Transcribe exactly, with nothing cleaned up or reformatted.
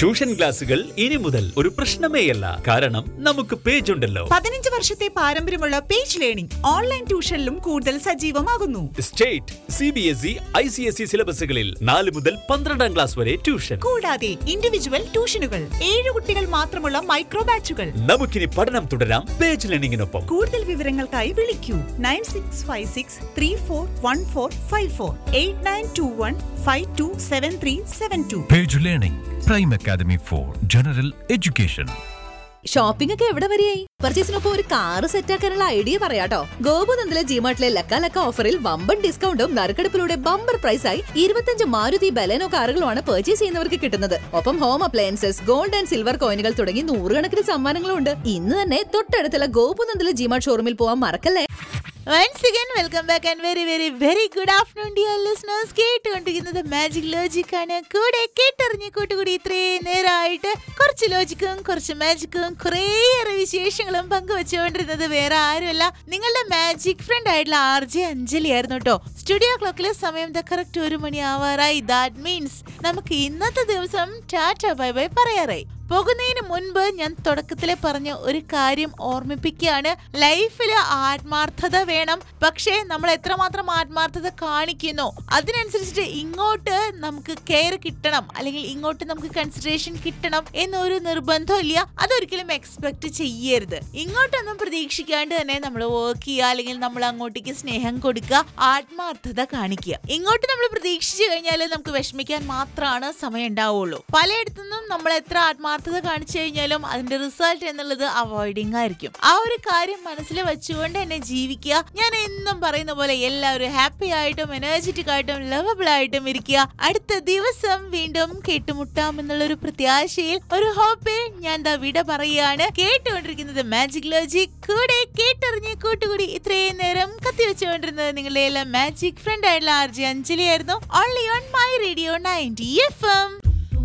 Tuition ക്ലാസുകൾ ഇനി മുതൽ ഒരു പ്രശ്നമേയല്ല. കാരണം നമുക്ക് പേജ് ഉണ്ടല്ലോ. പതിനഞ്ച് വർഷത്തെ പാരമ്പര്യമുള്ള പേജ് ലേണിംഗ് ഓൺലൈൻ ട്യൂഷനിലും കൂടുതൽ സജീവമാകുന്നു. State, C B S E, I C S E സിലബസുകളിൽ നാല് മുതൽ പന്ത്രണ്ടാം ക്ലാസ് വരെ ട്യൂഷൻ. കൂടാതെ ഇൻഡിവിജ്വൽ ട്യൂഷനുകൾ, ഏഴ് കുട്ടികൾ മാത്രമുള്ള മൈക്രോ ബാച്ചുകൾ. നമുക്കിനി പഠനം തുടരാം പേജ് ലേണിംഗിനൊപ്പം. കൂടുതൽ വിവരങ്ങൾക്കായി വിളിക്കൂ nine six five six three four one four five four eight nine to one five to seven three seven to. Page learning prime academy for general education. Shopping ഒക്കെ എവിടെ വരെയായി? പർച്ചേസിനൊപ്പം ഒരു കാറ് സെറ്റാക്കാനുള്ള ഐഡിയ പറയാട്ടോ. ഗോപുനന്ദിലെ ജിമാർട്ടിലെ ലക്ക ലക്ക ഓഫറിൽ വമ്പൻ ഡിസ്കൗണ്ടും നറുക്കെടുപ്പിലൂടെ ബമ്പർ പ്രൈസായി ഇരുപത്തഞ്ച് മാരുതി ബലേനോ കാറുകളുമാണ് പർച്ചേസ് ചെയ്യുന്നവർക്ക് കിട്ടുന്നത്. ഒപ്പം home appliances, gold and silver കോയിനുകൾ തുടങ്ങി നൂറുകണക്കിന് സമ്മാനങ്ങളും ഉണ്ട്. ഇന്ന് തന്നെ തൊട്ടടുത്തുള്ള ഗോപുനന്ദിലെ ജിമാർട്ട് ഷോറൂമിൽ പോവാൻ മറക്കല്ലേ. Once again, welcome back and very very very good afternoon dear listeners. കേട്ടുകൊണ്ടിരിക്കുന്നത് മാജിക് ലോജിക് ആണ്. കൂടെ കേട്ടറിഞ്ഞ് കൂട്ടുകൂടി ഇത്രയും നേരമായിട്ട് കുറച്ച് ലോജിക്കും കുറച്ച് മാജിക്കും കുറേയേറെ വിശേഷങ്ങളും പങ്കുവെച്ചുകൊണ്ടിരുന്നത് വേറെ ആരുമല്ല, നിങ്ങളുടെ മാജിക് ഫ്രണ്ട് ആയിട്ടുള്ള ആർ ജെ അഞ്ജലി ആയിരുന്നു കേട്ടോ. സ്റ്റുഡിയോ ക്ലോക്കിലെ സമയം കറക്റ്റ് ഒരു മണി ആവാറായി. ദാറ്റ് മീൻസ് നമുക്ക് ഇന്നത്തെ ദിവസം ടാറ്റ ബൈ ബൈ പറയാറായി. പോകുന്നതിന് മുൻപ് ഞാൻ തുടക്കത്തിലെ പറഞ്ഞ ഒരു കാര്യം ഓർമ്മിപ്പിക്കുകയാണ്. ലൈഫിൽ ആത്മാർത്ഥത വേണം. പക്ഷേ നമ്മൾ എത്രമാത്രം ആത്മാർത്ഥത കാണിക്കുന്നോ അതിനനുസരിച്ചിട്ട് ഇങ്ങോട്ട് നമുക്ക് കെയർ കിട്ടണം, അല്ലെങ്കിൽ ഇങ്ങോട്ട് നമുക്ക് കൺസിഡറേഷൻ കിട്ടണം എന്നൊരു നിർബന്ധമില്ല. അതൊരിക്കലും എക്സ്പെക്ട് ചെയ്യരുത്. ഇങ്ങോട്ടൊന്നും പ്രതീക്ഷിക്കാണ്ട് തന്നെ നമ്മൾ വർക്ക് ചെയ്യുക, അല്ലെങ്കിൽ നമ്മൾ അങ്ങോട്ടേക്ക് സ്നേഹം കൊടുക്കുക, ആത്മാർത്ഥത കാണിക്കുക. ഇങ്ങോട്ട് നമ്മൾ പ്രതീക്ഷിച്ചു കഴിഞ്ഞാൽ നമുക്ക് വിഷമിക്കാൻ മാത്രമാണ് സമയം ഉണ്ടാവുള്ളൂ. പലയിടത്തുനിന്നും നമ്മൾ എത്ര ആത്മാർത്ഥ കാണിച്ചു കഴിഞ്ഞാലും അതിന്റെ റിസൾട്ട് എന്നുള്ളത് അവോയ്ഡിങ് ആയിരിക്കും. ആ ഒരു കാര്യം മനസ്സിൽ വെച്ചുകൊണ്ട് തന്നെ ജീവിക്കുക. ഞാൻ എന്നും പറയുന്ന പോലെ എല്ലാവരും ഹാപ്പി ആയിട്ടും എനർജറ്റിക് ആയിട്ടും ലവബിൾ ആയിട്ടും ഇരിക്കുക. അടുത്ത ദിവസം വീണ്ടും കേട്ടുമുട്ടാം എന്നുള്ളൊരു പ്രത്യാശയിൽ, ഒരു ഹോപ്പിൽ ഞാൻ ദാ വിട പറയുകയാണ്. കേട്ടുകൊണ്ടിരിക്കുന്നത് മാജിക് ലോജിക്. കൂടെ കേട്ടറിഞ്ഞ് കൂട്ടുകൂടി ഇത്രയും നേരം കത്തിവെച്ചുകൊണ്ടിരുന്നത് നിങ്ങളുടെ എല്ലാം മാജിക് ഫ്രണ്ട് ആയിട്ടുള്ള ആർ ജെ അഞ്ജലി ആയിരുന്നു. Only on my radio ninety F M.